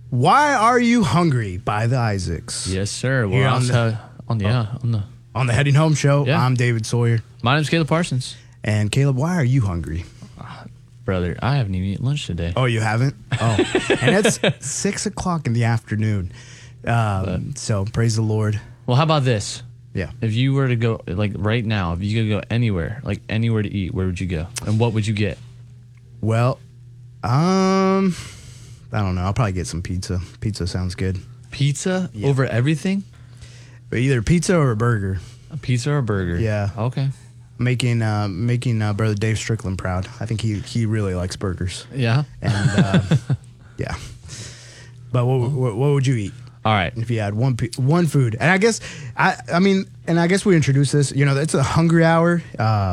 Why Are You Hungry by the Isaacs. Yes, sir. Here Well, on the On the Heading Home Show, Yeah. I'm David Sawyer. My name's Caleb Parsons. And Caleb, why are you hungry? Brother, I haven't even eaten lunch today. Oh, you haven't? Oh. And it's 6 o'clock in the afternoon. So praise the Lord. Well, how about this? Yeah. If you were to go, like right now, if you could go anywhere, like anywhere to eat, where would you go? And what would you get? Well, I don't know. I'll probably get some pizza. Pizza sounds good. Pizza Yeah. over everything? Either pizza or a burger. A pizza or a burger? Yeah. Okay. Making brother Dave Strickland proud. I think he really likes burgers. Yeah. And yeah. But what would you eat All right. if you had one food? And I guess I guess we introduced this. You know, it's a hungry hour.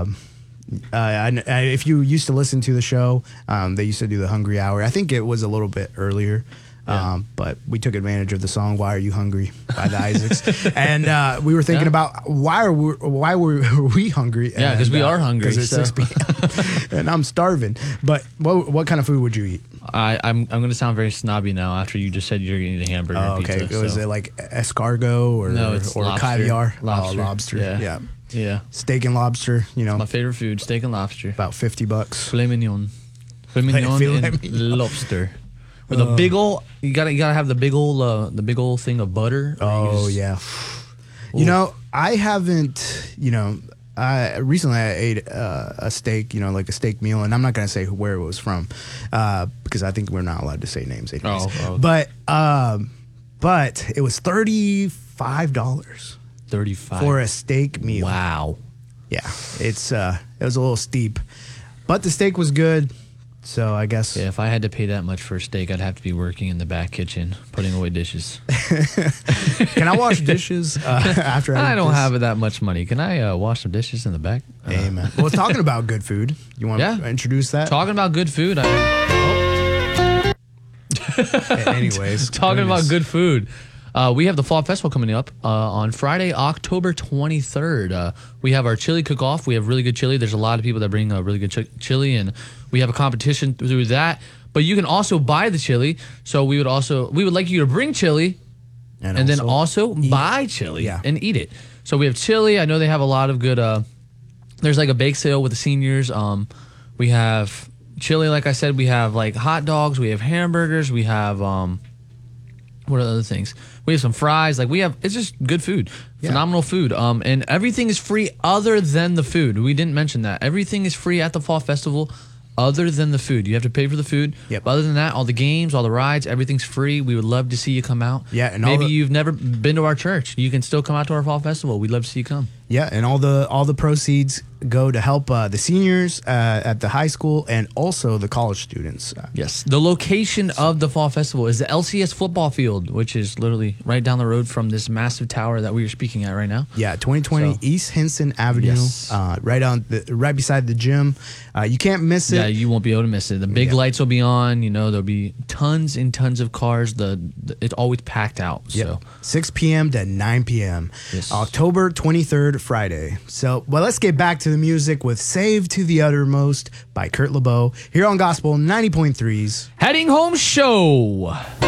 If you used to listen to the show, they used to do the hungry hour. I think it was a little bit earlier. Yeah. But we took advantage of the song "Why Are You Hungry" by the Isaacs, and we were thinking about why were we hungry? Yeah, because we are hungry. Because it's 6 p.m. and I'm starving. But what kind of food would you eat? I'm going to sound very snobby now after you just said you're going to eat a hamburger and Okay, pizza. was it like escargot or No, it's or lobster. caviar? Lobster. Oh, lobster. Yeah. Yeah. Steak and lobster. You know, My favorite food, steak and lobster. about $50. Filet mignon. Filet mignon Filet and mignon. lobster. With a big ol' you gotta have the big ol' thing of butter. Oh yeah. You know, I haven't. You know, recently I ate a steak. You know, like a steak meal, and I'm not gonna say where it was from, because I think we're not allowed to say names anyways. Oh. But it was $35 $35 for a steak meal. Wow. Yeah, it was a little steep, but the steak was good. So I guess. Yeah, if I had to pay that much for a steak, I'd have to be working in the back kitchen, putting away dishes. Can I wash dishes after I don't this? have that much money. Can I wash some dishes in the back? Amen. Well, talking about good food, you want Yeah. to introduce that? Talking about good food. Anyways, Talking goodness. about good food. We have the Fall Festival coming up on Friday, October 23rd. We have our chili cook-off. We have really good chili. There's a lot of people that bring really good chili, and we have a competition through that. But you can also buy the chili. So we would like you to bring chili and then also buy chili and eat it. So we have chili. I know they have a lot of good. There's like a bake sale with the seniors. We have chili, like I said. We have like hot dogs. We have hamburgers. We have what are the other things? We have some fries. Like it's just good food, phenomenal food. And everything is free other than the food. We didn't mention that. Everything is free at the Fall Festival other than the food. You have to pay for the food. Yep. But other than that, all the games, all the rides, everything's free. We would love to see you come out. Yeah, and maybe you've never been to our church. You can still come out to our Fall Festival. We'd love to see you come. Yeah, and all the proceeds go to help the seniors at the high school and also the college students. Yes. The location of the Fall Festival is the LCS football field, which is literally right down the road from this massive tower that we are speaking at right now. Yeah, 2020 So- East Henson Avenue, Yes. right beside the gym. You can't miss it. Yeah, you won't be able to miss it. The big lights will be on. You know, there'll be tons and tons of cars. It's always packed out. Yep. So 6 p.m. to 9 p.m. Yes. October 23rd, Friday. So, well, let's get back to the music with Save to the Uttermost by Kurt LeBeau here on Gospel 90.3's Heading Home Show.